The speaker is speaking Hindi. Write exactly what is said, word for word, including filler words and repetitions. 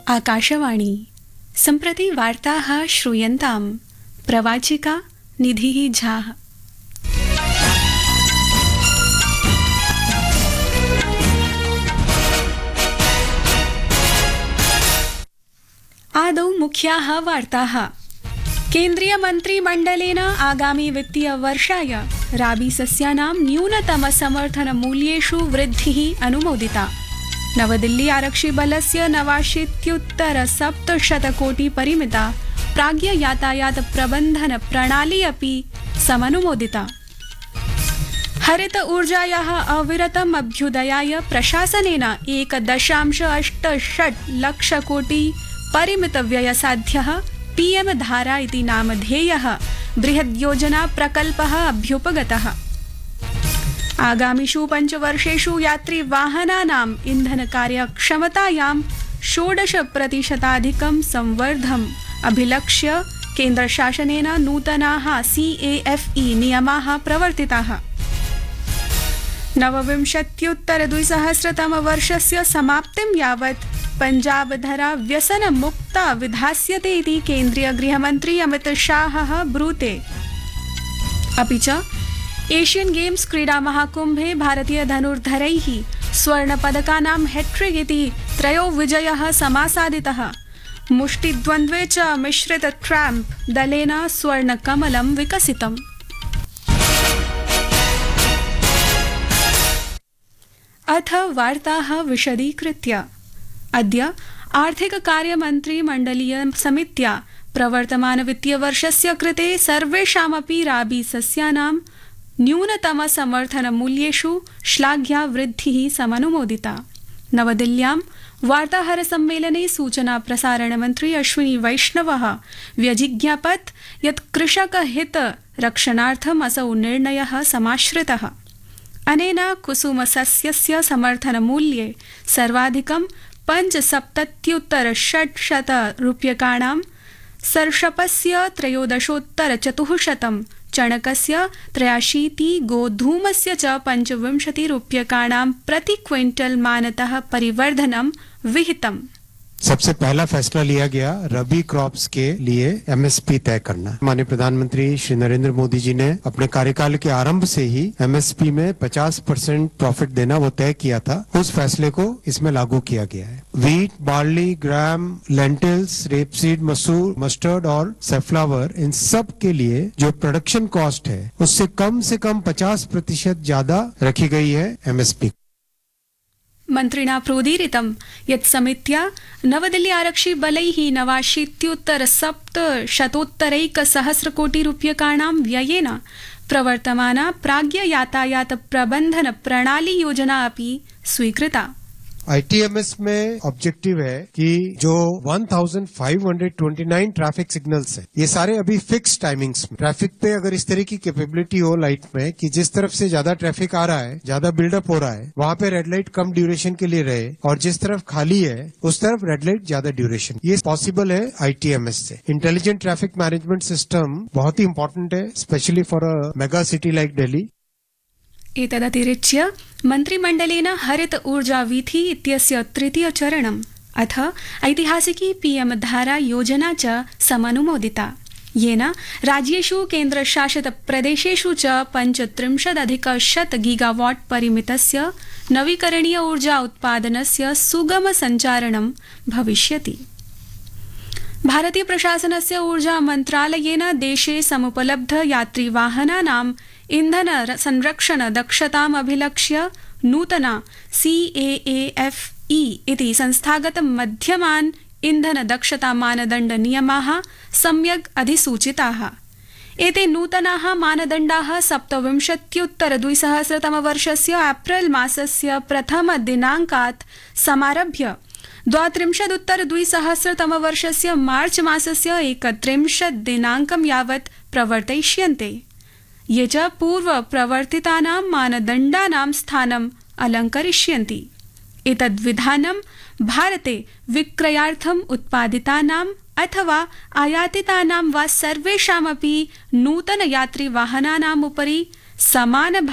आकाशवाणी सम्प्रति वार्ताः श्रूयन्ताम् प्रवाचिका निधिः झा। आदौ मुख्याः वार्ताः। केन्द्रीय मन्त्रिमण्डलेन आगामी वित्तीय वर्षाय राबी सस्यानां न्यूनतम समर्थन मूल्येषु वृद्धिः अनुमोदिता। नवदिल्ली आरक्षिबलस्य नवाशीत्युत्तर सप्तशतकोटि परिमिता प्राज्ञ यातायात प्रबन्धन प्रणाली अपि समनुमोदिता। हरित ऊर्जायाः अविरतम् अभ्युदयाय प्रशासनेन एक दशांश अष्ट षट् लक्ष कोटि परिमित व्ययसाध्यः पीएम धारा इति नामधेयः बृहद्योजना प्रकल्पः अभ्युपगतः। आगामिषु पञ्चवर्षेषु यात्रिवाहनानाम् इन्धनकार्यक्षमतायां षोडश प्रतिशताधिकं संवर्धम् अभिलक्ष्य केन्द्रशासनेन नूतनाः सीएफई नियमाः प्रवर्तिताः। नवविंशत्युत्तर द्विसहस्रतमवर्षस्य समाप्तिं यावत् पञ्जाबधरा व्यसनमुक्ता विधास्यते इति केन्द्रीय गृहमन्त्री अमित शाहः ब्रूते। अपि च एशियन गेम्स क्रीडा महाकुम्भे भारतीय धनुर्धरैः स्वर्णपदकानां हैट्रिक इति त्रयो विजयः समासादितः। मुष्टिद्वन्द्वे च मिश्रित ट्रैम्प दलेन स्वर्णकमलं विकसितम्। अथ वार्ताः विशदीकृत्य। अद्य आर्थिक कार्यमन्त्री मण्डलीय समित्या प्रवर्तमान वित्तीयवर्षस्य कृते सर्वेषामपि राबी सस्यानां न्यूनतम समर्थन मूल्येषु श्लाघ्या वृद्धिः समनुमोदिता। नवदिल्ल्यां वार्ताहर सम्मेलने सूचना प्रसारण मन्त्री अश्विनी वैष्णवः व्यजिज्ञापत् यत् कृषकहित रक्षणार्थम् असौ निर्णयः समाश्रितः। अनेन कुसुमसस्यस्य समर्थन मूल्ये सर्वाधिकं पञ्चसप्तत्युत्तर षट्शत रूप्यकाणां, सर्षपस्य त्रयोदशोत्तर चतुःशतं, चणकस्य त्रयाशीति, गोधूमस्य च पञ्चविंशति रूप्यकाणां प्रति क्विंटल मानतः परिवर्धनं विहितम्। सबसे पहला फैसला लिया गया रबी क्रॉप्स के लिए एमएसपी तय करना। माननीय प्रधानमंत्री श्री नरेंद्र मोदी जी ने अपने कार्यकाल के आरंभ से ही एमएसपी में पचास परसेंट प्रॉफिट देना वो तय किया था। उस फैसले को इसमें लागू किया गया है। वीट, बार्ली, ग्राम, लेंटिल्स, रेपसीड, मसूर, मस्टर्ड और सैफ्लावर, इन सब के लिए जो प्रोडक्शन कॉस्ट है उससे कम से कम पचास प्रतिशत ज्यादा रखी गई है एमएसपी। मन्त्रिणा प्रोदीरितं यत् समित्या नवदिल्ली आरक्षि बलैः नवाशीत्युत्तर सप्तशतोत्तरैक सहस्रकोटि रूप्यकाणां व्ययेन प्रवर्तमाना प्राज्ञ यातायात प्रबन्धन प्रणाली योजना अपि स्वीकृता। आईटीएमएस में ऑब्जेक्टिव है कि जो पंद्रह सौ उनतीस ट्रैफिक सिग्नल्स है ये सारे अभी फिक्स टाइमिंग्स में ट्रैफिक पे अगर इस तरह की कैपेबिलिटी हो लाइट में कि जिस तरफ से ज्यादा ट्रैफिक आ रहा है, ज्यादा बिल्डअप हो रहा है, वहां पे रेड लाइट कम ड्यूरेशन के लिए रहे और जिस तरफ खाली है उस तरफ रेड लाइट ज्यादा ड्यूरेशन, ये पॉसिबल है आईटीएमएस से। इंटेलिजेंट ट्रैफिक मैनेजमेंट सिस्टम बहुत ही इंपॉर्टेंट है, specially for a mega city like Delhi. एतदतिरिच्य मन्त्रिमण्डलेन हरित ऊर्जा वीथि इत्यस्य तृतीय चरणम् अथ ऐतिहासिकी पीएम धारा योजना च समनुमोदिता, येन राज्येषु केन्द्रशासित प्रदेशेषु च पञ्चत्रिंशदधिक शत गीगावाट् परिमितस्य नवीकरणीय ऊर्जा उत्पादनस्य सुगम सञ्चारणं भविष्यति। भारतीय प्रशासनस्य ऊर्जा मन्त्रालयेन देशे समुपलब्ध यात्रिवाहनानां इन्धन संरक्षण दक्षताम् अभिलक्ष्य नूतना सीएएफई इति संस्थागत मध्यमान् इन्धन दक्षता मानदण्ड नियमाः सम्यक् अधिसूचिताः। एते नूतनाः मानदण्डाः सप्तविंशत्युत्तर द्विसहस्रतमवर्षस्य एप्रिल मासस्य प्रथम दिनाङ्कात् समारभ्य द्वात्रिंशदुत्तर द्विसहस्रतमवर्षस्य मार्च मासस्य एकत्रिंशत् दिनाङ्कं यावत् प्रवर्तयिष्यन्ते, ये च पूर्व प्रवर्तितानां मानदण्डानां स्थानम् अलङ्करिष्यन्ति। एतद्विधानं भारते विक्रयार्थम् उत्पादितानाम् अथवा आयातितानां वा सर्वेषामपि नूतन यात्रिवाहनानाम् उपरि समान